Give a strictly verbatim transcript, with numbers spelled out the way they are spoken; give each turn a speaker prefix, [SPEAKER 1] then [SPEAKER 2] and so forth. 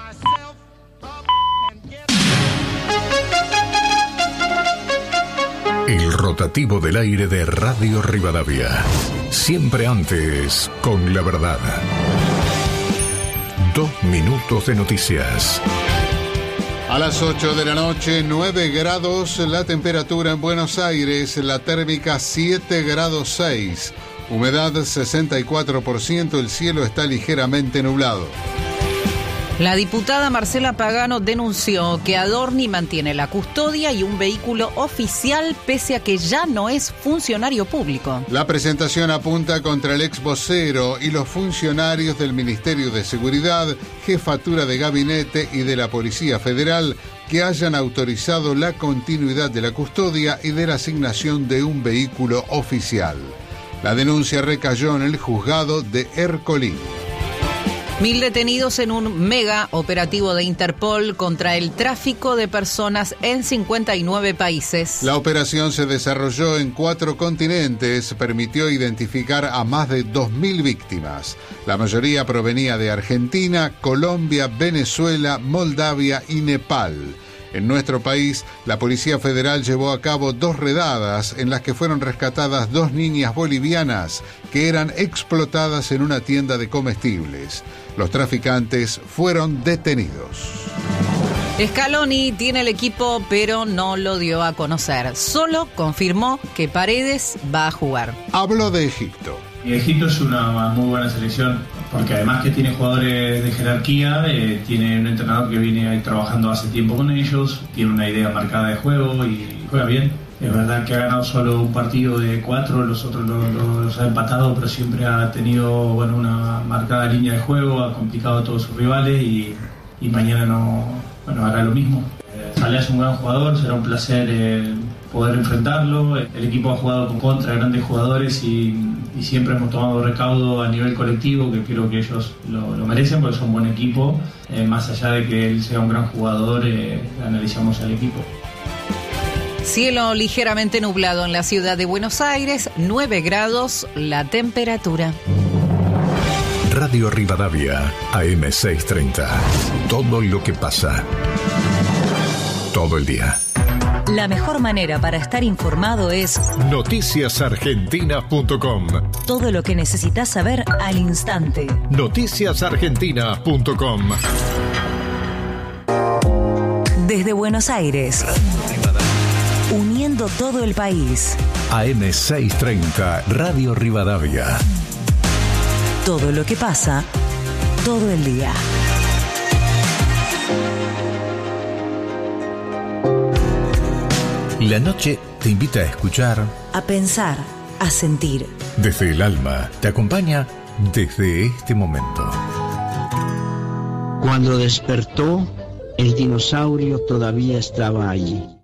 [SPEAKER 1] El rotativo del aire de Radio Rivadavia. Siempre antes, con la verdad. Dos minutos de noticias.
[SPEAKER 2] A las ocho de la noche, nueve grados la temperatura en Buenos Aires, la térmica siete grados seis. Humedad sesenta y cuatro por ciento, el cielo está ligeramente nublado.
[SPEAKER 3] La diputada Marcela Pagano denunció que Adorni mantiene la custodia y un vehículo oficial pese a que ya no es funcionario público.
[SPEAKER 2] La presentación apunta contra el ex vocero y los funcionarios del Ministerio de Seguridad, Jefatura de Gabinete y de la Policía Federal que hayan autorizado la continuidad de la custodia y de la asignación de un vehículo oficial. La denuncia recayó en el juzgado de Ercolí.
[SPEAKER 3] Mil detenidos en un mega operativo de Interpol contra el tráfico de personas en cincuenta y nueve países.
[SPEAKER 2] La operación se desarrolló en cuatro continentes, permitió identificar a más de dos mil víctimas. La mayoría provenía de Argentina, Colombia, Venezuela, Moldavia y Nepal. En nuestro país, la Policía Federal llevó a cabo dos redadas en las que fueron rescatadas dos niñas bolivianas que eran explotadas en una tienda de comestibles. Los traficantes fueron detenidos.
[SPEAKER 3] Scaloni tiene el equipo, pero no lo dio a conocer. Solo confirmó que Paredes va a jugar.
[SPEAKER 2] Habló de Egipto.
[SPEAKER 4] Egipto es una muy buena selección, porque además que tiene jugadores de jerarquía, eh, tiene un entrenador que viene trabajando hace tiempo con ellos, tiene una idea marcada de juego y juega bien. Es verdad que ha ganado solo un partido de cuatro, los otros los, los ha empatado, pero siempre ha tenido bueno, una marcada línea de juego, ha complicado a todos sus rivales y, y mañana no bueno, hará lo mismo. Eh, Saleh es un gran jugador, será un placer eh, poder enfrentarlo. El equipo ha jugado contra grandes jugadores y, y siempre hemos tomado recaudo a nivel colectivo, que creo que ellos lo, lo merecen porque son un buen equipo. Eh, más allá de que él sea un gran jugador, eh, analizamos al equipo.
[SPEAKER 3] Cielo ligeramente nublado en la ciudad de Buenos Aires, nueve grados la temperatura.
[SPEAKER 1] Radio Rivadavia, A M seiscientos treinta. Todo lo que pasa. Todo el día.
[SPEAKER 5] La mejor manera para estar informado es
[SPEAKER 1] noticias argentinas punto com.
[SPEAKER 5] Todo lo que necesitas saber al instante.
[SPEAKER 1] noticias argentinas punto com.
[SPEAKER 5] Desde Buenos Aires, uniendo todo el país.
[SPEAKER 1] A M seiscientos treinta, Radio Rivadavia.
[SPEAKER 5] Todo lo que pasa, todo el día.
[SPEAKER 1] La noche te invita a escuchar,
[SPEAKER 5] a pensar, a sentir.
[SPEAKER 1] Desde el alma te acompaña desde este momento.
[SPEAKER 6] Cuando despertó, el dinosaurio todavía estaba allí.